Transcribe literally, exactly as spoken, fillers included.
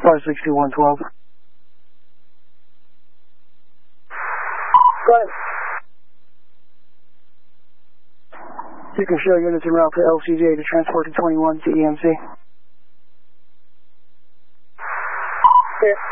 five six two one twelve. Go ahead. You can show units en route to L C J to transport to twenty-one to E M C. Clear.